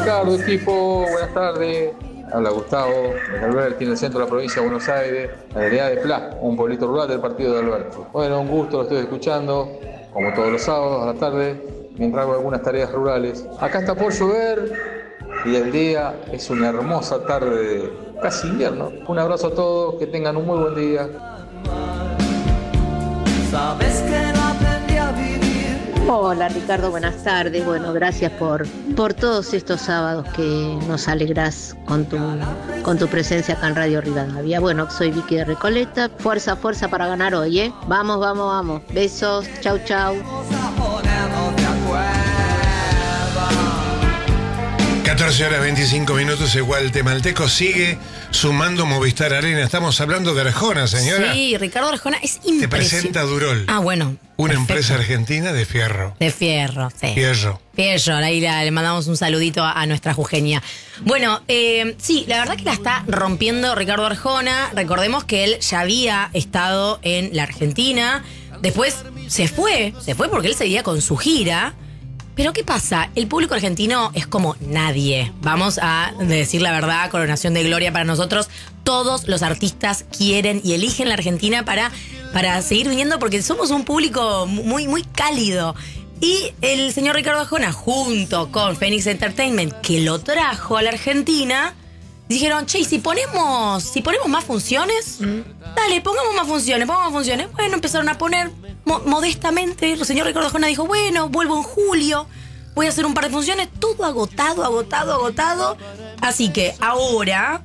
Ricardo, equipo, buenas tardes. Habla Gustavo, de Alberti, en el centro de la provincia de Buenos Aires, la realidad de Pla, un pueblito rural del partido de Alberti. Bueno, un gusto, lo estoy escuchando, como todos los sábados a la tarde, mientras hago algunas tareas rurales. Acá está por llover y el día es una hermosa tarde de casi invierno. Un abrazo a todos, que tengan un muy buen día. Sabes que no aprendí a vivir. Hola Ricardo, buenas tardes. Bueno, gracias por todos estos sábados que nos alegrás con tu presencia acá en Radio Rivadavia. Bueno, soy Vicky de Recoleta. Fuerza para ganar hoy, ¿eh? Vamos. Besos, chau. 14 horas 25 minutos, igual el Temalteco sigue sumando Movistar Arena. Estamos hablando de Arjona, señora. Sí, Ricardo Arjona es impresionante. Te presenta Durol. Ah, bueno. Una perfecto. empresa argentina de fierro. De fierro, sí. Fierro, ahí le mandamos un saludito a nuestra Jujeña. Bueno, sí, la verdad que la está rompiendo Ricardo Arjona. Recordemos que él ya había estado en la Argentina. Después se fue porque él seguía con su gira. Pero ¿qué pasa? El público argentino es como nadie. Vamos a decir la verdad, coronación de gloria para nosotros. Todos los artistas quieren y eligen la Argentina para seguir viniendo porque somos un público muy cálido. Y el señor Ricardo Arjona, junto con Phoenix Entertainment, que lo trajo a la Argentina, dijeron, che, si ponemos más funciones, dale, pongamos más funciones. Bueno, empezaron a poner modestamente. El señor Ricardo Arjona dijo, bueno, vuelvo en julio, voy a hacer un par de funciones, todo agotado. Así que ahora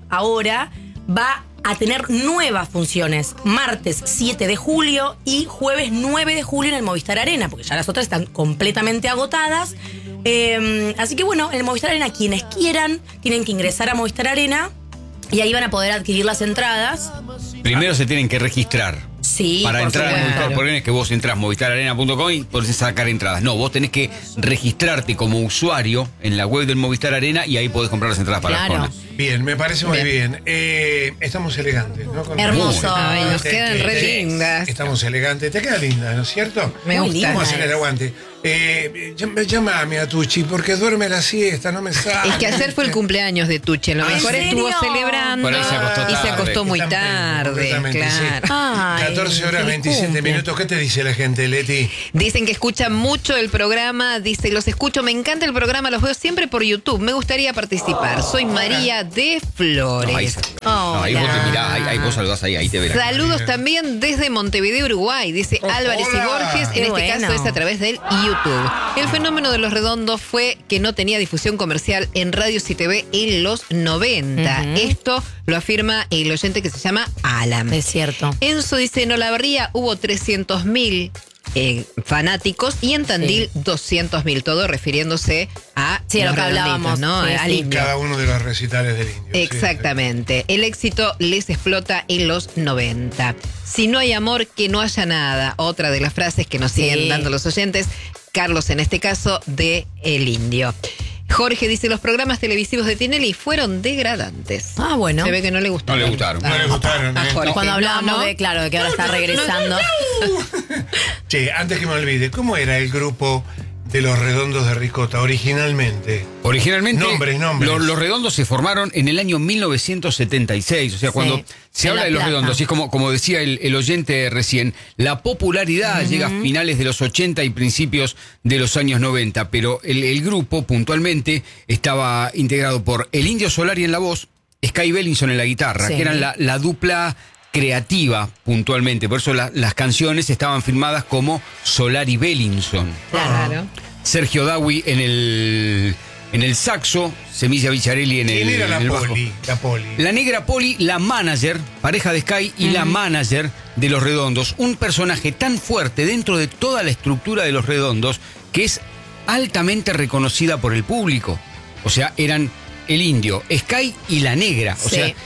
va a tener nuevas funciones, martes 7 de julio y jueves 9 de julio en el Movistar Arena, porque ya las otras están completamente agotadas. Así que bueno, en el Movistar Arena, quienes quieran, tienen que ingresar a Movistar Arena y ahí van a poder adquirir las entradas. Primero se tienen que registrar. Sí, para por entrar supuesto. a Movistar Arena, es que vos entrás a movistararena.com y podés sacar entradas. No, vos tenés que registrarte como usuario en la web del Movistar Arena y ahí podés comprar las entradas para Claro. las Arjona. Bien, me parece muy bien. Estamos elegantes, ¿no? Hermoso. Ay, nos quedan re lindas. Estamos elegantes. Te queda linda, ¿no es cierto? Me Muy gusta. linda. Vamos a hacer el aguante. Llámame a Tucci porque duerme la siesta, no me sale. Es que ayer fue el cumpleaños de Tuche. Lo ¿En mejor estuvo serio? celebrando Por ahí se acostó y se tarde. acostó muy Estamos tarde. completamente, Claro. sí. Ay, 14 horas feliz 27 cumple. minutos. ¿Qué te dice la gente, Leti? Dicen que escuchan mucho el programa. Dice, los escucho, me encanta el programa, los veo siempre por YouTube. Me gustaría participar. Soy María de Flores. No, ahí vos te mirás, ahí vos saludás ahí te verás. Saludos también desde Montevideo, Uruguay. Dice Álvarez y hola. Borges. Qué En este bueno. caso es a través del YouTube. El fenómeno de Los Redondos fue que no tenía difusión comercial en radios y TV en los 90. Ujú. Esto lo afirma el oyente que se llama Alan. Es cierto. Enzo dice, en Olavarría hubo 300.000 fanáticos y en Tandil 200.000. Todo refiriéndose a Sí, a lo los que redonditos, hablábamos. ¿no? Sí, Al sí. indio. Cada uno de los recitales del indio. Exactamente. El éxito les explota en los 90. Si no hay amor, que no haya nada. Otra de las frases que nos siguen dando los oyentes. Carlos, en este caso, de El Indio. Jorge dice, los programas televisivos de Tinelli fueron degradantes. Ah, bueno. Se ve que no le gustaron. No le gustaron. No le gustaron, A ¿eh? Jorge. Cuando hablábamos ¿no? de que ahora está regresando. Che, antes que me olvide, ¿cómo era el grupo de Los Redondos de Ricota originalmente? Originalmente, Nombres. Los Redondos se formaron en el año 1976. O sea, cuando se en habla La de Los Plata. Redondos, y es como decía el oyente recién, la popularidad llega a finales de los 80 y principios de los años 90. Pero el grupo, puntualmente, estaba integrado por el Indio Solari en la voz, Sky Bellinson en la guitarra, Sí. que eran la dupla creativa, puntualmente. Por eso las canciones estaban firmadas como Solari Bellinson. Claro. Sergio Dawi en el saxo, Semilla Vicharelli en ¿Quién era el la bajo. Poli? La Poli. La negra Poli, la manager, pareja de Sky y la manager de Los Redondos. Un personaje tan fuerte dentro de toda la estructura de Los Redondos que es altamente reconocida por el público. O sea, eran el Indio, Sky y la negra. O Sí. sea,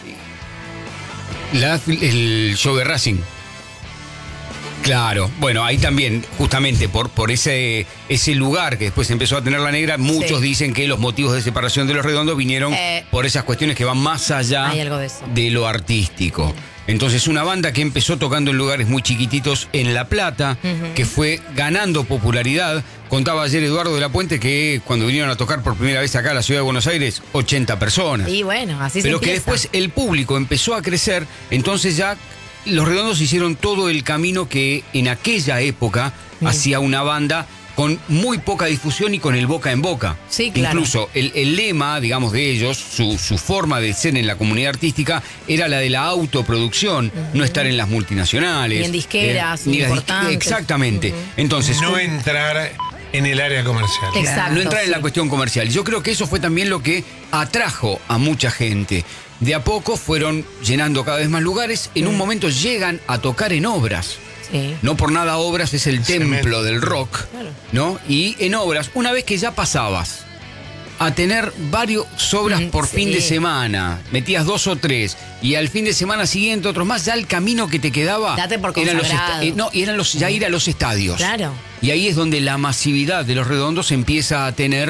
el show de Racing. Claro, bueno, ahí también, justamente por ese lugar que después empezó a tener la negra, muchos Sí. dicen que los motivos de separación de Los Redondos vinieron por esas cuestiones que van más allá Hay algo de eso. de lo artístico. Entonces una banda que empezó tocando en lugares muy chiquititos en La Plata, que fue ganando popularidad. Contaba ayer Eduardo de la Puente que cuando vinieron a tocar por primera vez acá a la ciudad de Buenos Aires, 80 personas. Y bueno, así se Pero que empieza. después el público empezó a crecer, entonces ya Los Redondos hicieron todo el camino que en aquella época hacía una banda con muy poca difusión y con el boca en boca. Sí, claro. Incluso el lema, digamos, de ellos, su forma de ser en la comunidad artística era la de la autoproducción, no estar en las multinacionales. Ni en disqueras, ni las importantes. Exactamente. Entonces, No entrar en el área comercial. Exacto, no entrar en la sí. cuestión comercial. Yo creo que eso fue también lo que atrajo a mucha gente. De a poco fueron llenando cada vez más lugares. En un momento llegan a tocar en Obras. Sí. No por nada Obras es el Cemento. templo del rock, Claro. ¿no? Y en Obras, una vez que ya pasabas a tener varias obras por sí. fin de semana, metías 2 o 3, y al fin de semana siguiente otros más, ya el camino que te quedaba Date por eran consagrado. ya ir a los estadios. Claro. Y ahí es donde la masividad de Los Redondos empieza a tener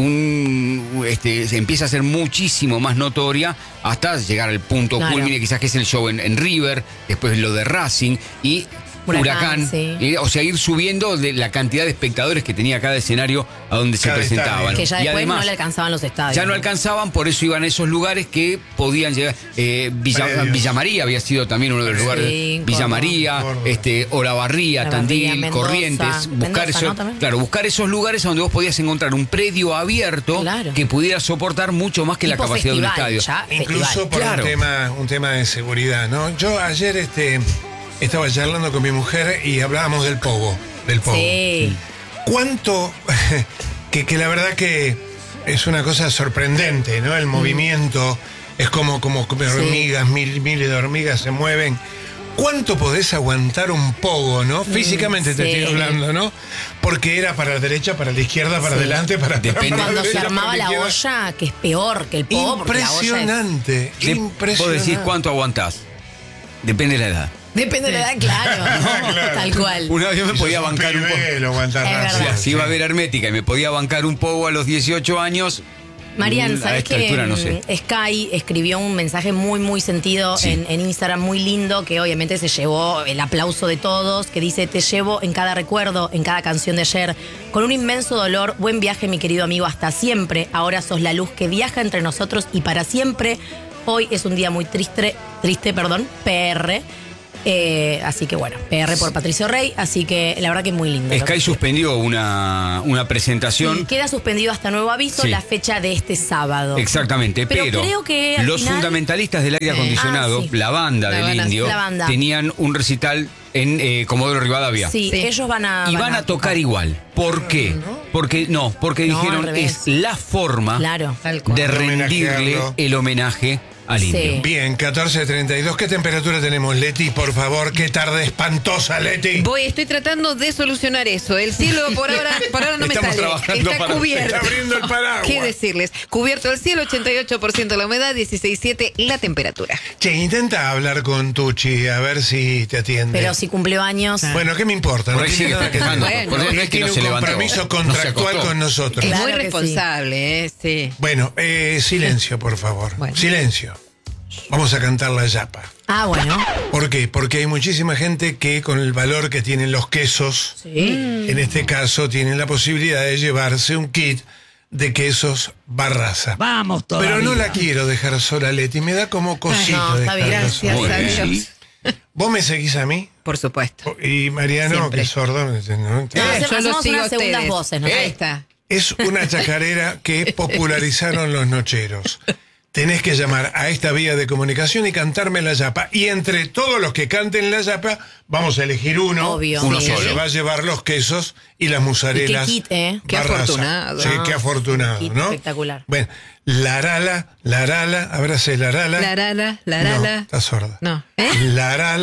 se empieza a ser muchísimo más notoria hasta llegar al punto Claro. culmine, quizás que es el show en River, después lo de Racing y Huracán, sí. o sea, ir subiendo de la cantidad de espectadores que tenía cada escenario a donde se Cada presentaban. estadio. Que ya Y después además, no le alcanzaban los estadios. ya no alcanzaban, por eso iban a esos lugares que podían llegar. Predios. Villa María había sido también uno de los Sí, lugares. Córdoba. Villa María, Córdoba. Olavarría, Olavarría, Tandil, Mendoza. Corrientes. Buscar Mendoza, ¿no? También. claro, buscar esos lugares donde vos podías encontrar un predio abierto Claro. que pudiera soportar mucho más que la Tipo capacidad de un festival, estadio. ya, Incluso festival. por Claro. un tema de seguridad, ¿no? Yo ayer estaba charlando con mi mujer y hablábamos del pogo. Sí. ¿Cuánto? que la verdad que es una cosa sorprendente, ¿no? El movimiento es como hormigas, miles de hormigas se mueven. ¿Cuánto podés aguantar un pogo, no? Físicamente te sí. estoy hablando, ¿no? Porque era para la derecha, para la izquierda, para adelante, para atrás, Depende. para la Cuando se derecha, armaba para la izquierda. olla, que es peor que el pogo, porque la olla es... Impresionante, Vos impresionante. decís cuánto aguantás. Depende de la edad. Depende de la edad, claro. Claro. Tal cual. Una vez yo me Y podía sos bancar un poco. pibelo, aguantar Es rápido. verdad. Si iba a ver Hermética y me podía bancar un poco a los 18 años. Marian, a ¿sabes esta que altura no sé. Sky escribió un mensaje muy, muy sentido Sí. en Instagram, muy lindo, que obviamente se llevó el aplauso de todos, que dice, te llevo en cada recuerdo, en cada canción de ayer, con un inmenso dolor, buen viaje mi querido amigo, hasta siempre, ahora sos la luz que viaja entre nosotros y para siempre, hoy es un día muy triste, PR. Así que bueno, PR por Patricio Rey, así que la verdad que es muy lindo. Sky suspendió una presentación. Sí, queda suspendido hasta nuevo aviso Sí. la fecha de este sábado. Exactamente, Pero pero, creo que al los final- fundamentalistas del aire acondicionado, sí. la banda La del banda, Indio, la banda. tenían un recital en Comodoro Rivadavia. Sí, Sí. ellos van a... Y van a tocar igual. ¿Por qué? Porque No, dijeron al revés. es la forma Claro. Tal cual. de rendirle Homenajearlo. el homenaje al Sí. Indio. Bien, 14:32. ¿Qué temperatura tenemos, Leti? Por favor, qué tarde espantosa, Leti. Estoy tratando de solucionar eso. El cielo por ahora no me Estamos sale. trabajando Está para- cubierto. Está abriendo el paraguas. ¿Qué decirles? Cubierto el cielo, 88% la humedad, 16,7 la temperatura. Che, intenta hablar con Tucci a ver si te atiende. Pero si cumplió años... Bueno, ¿qué me importa? Por No ahí tiene sigue nada que ver. festejando. Bueno. Por eso no es que Tiene no se un levantó. compromiso No se contractual acostó. con nosotros. Es Claro muy que sí. responsable, sí. Bueno, silencio, por favor. Bueno. Silencio. Vamos a cantar la yapa. Ah, bueno. ¿Por qué? Porque hay muchísima gente que con el valor que tienen los quesos, Sí. en este caso, tienen la posibilidad de llevarse un kit de quesos Barraza. Vamos todavía. Pero no la quiero dejar sola, Leti. Me da como cosita no, está bien. dejarla Gracias sola. a bien. Dios. ¿Vos me seguís a mí? Por supuesto. Y Mariano, Siempre. que es sordo, no entiende. No, Yo hacemos los sigo unas a segundas ustedes. voces, ¿no? Ahí está. Es una chacarera que popularizaron los nocheros. Tenés que llamar a esta vía de comunicación y cantarme la yapa. Y entre todos los que canten la yapa, vamos a elegir uno. Obvio. Uno Sí. solo. Se va a llevar los quesos y las musarelas. Y qué kit, ¿eh? Qué Barraza. afortunado. Sí, qué afortunado, Kit ¿no? espectacular. Bueno, Larala, abrace Larala. La rala, la No, rala. está sorda. No. ¿Eh? Larala.